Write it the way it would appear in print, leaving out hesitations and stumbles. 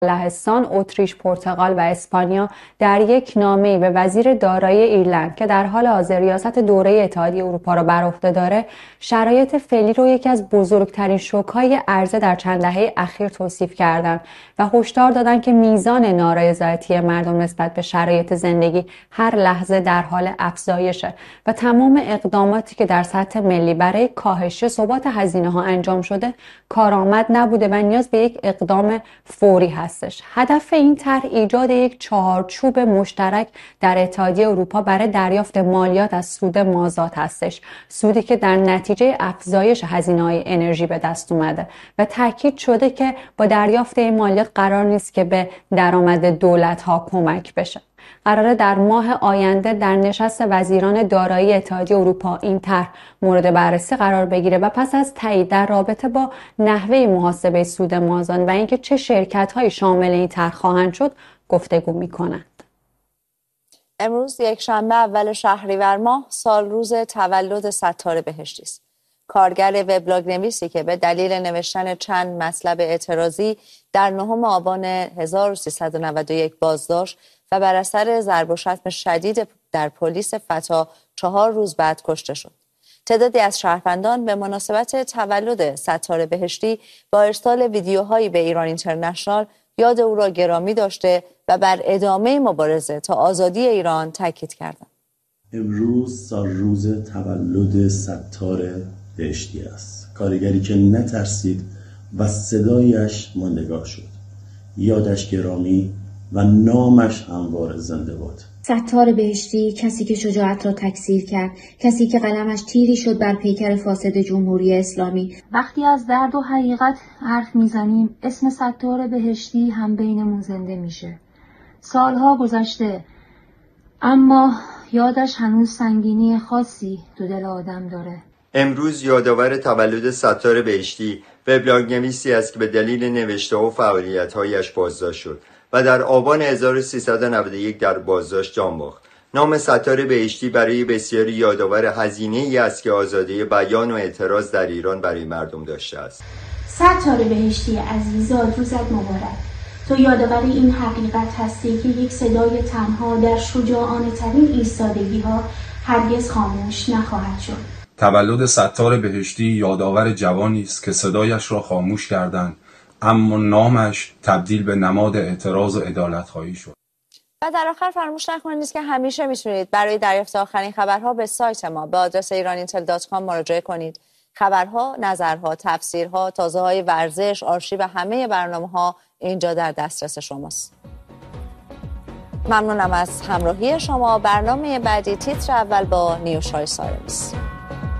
لهستان، اتریش، پرتغال و اسپانیا در یک نامه‌ای به وزیر دارایی ایرلند که در حال حاضر ریاست دوره اتحادیه اروپا را بر عهده داره، شرایط فعلی رو یکی از بزرگترین شوک‌های عرضه در چند دهه اخیر توصیف کردند و هشدار دادند که میزان نارضایتی مردم نسبت به شرایط زندگی هر لحظه در حال افزایشه و تمام اقداماتی که در سطح ملی برای کاهش ثبات هزینه‌ها انجام شده کارآمد نبوده و نیاز به یک اقدام فوری هستش. هدف این طرح ایجاد یک چهارچوب مشترک در اتحادیه اروپا برای دریافت مالیات از سود مازاد هستش، سودی که در نتیجه افزایش هزینه‌های انرژی به دست اومده و تاکید شده که با دریافت این مالیات قرار نیست که به درآمد دولت‌ها کمک بشه. قراره در ماه آینده در نشست وزیران دارایی اتحادیه اروپا این طرح مورد بررسی قرار بگیره و پس از تایید در رابطه با نحوه محاسبه سود مازاد و اینکه چه شرکت‌هایی شامل این طرح خواهند شد گفتگو می‌کنند. امروز یکشنبه اول شهریور ماه سال روز تولد ستار بهشتی است. کارگر وبلاگ نویسی که به دلیل نوشتن چند مطلب اعتراضی در 9 آبان 1391 بازداشت و بر اثر ضرب و شتم شدید در پلیس فتا 4 روز بعد کشته شد. تعدادی از شهروندان به مناسبت تولد ستار بهشتی با ارسال ویدیوهایی به ایران اینترنشنال یاد او را گرامی داشته و بر ادامه مبارزه تا آزادی ایران تاکید کردند. امروز سال روز تولد ستار بهشتی است. کارگری که نترسید و صدایش ماندگار شد. یادش گرامی و نامش همواره زنده باد. ستار بهشتی، کسی که شجاعت را تکثیر کرد، کسی که قلمش تیری شد بر پیکر فاسد جمهوری اسلامی. وقتی از درد و حقیقت حرف میزنیم اسم ستار بهشتی هم بینمون زنده میشه. سالها گذشته اما یادش هنوز سنگینی خاصی تو دل آدم داره. امروز یادآور تولد ستار بهشتی، وبلاگ نویسی است که به دلیل نوشته و فعالیت‌هایش بازداشت شد و در آبان 1391 در بازداشت جان باخت. نام ستار بهشتی برای بسیاری یادآور هزینه‌ای است که آزادی بیان و اعتراض در ایران برای مردم داشته است. ستار بهشتی عزیزاد، روزت مبارک. تو یادآور این حقیقت هستی که یک صدای تنها در شجاعانه ترین ایستادگی‌ها هرگز خاموش نخواهد شد. تولد ستار بهشتی یادآور جوانی است که صدایش را خاموش کردند اما نامش تبدیل به نماد اعتراض و عدالت‌خواهی شد. و در آخر فراموش نکنید که همیشه میتونید برای دریافت آخرین خبرها به سایت ما به آدرس iraniantel.com مراجعه کنید. خبرها، نظرها، تفسیرها، تازه‌های ورزش، آرشیو و همه برنامه‌ها اینجا در دسترس شماست. ممنونم از همراهی شما. برنامه بعدی تیتر اول با نیوشای سارمیس.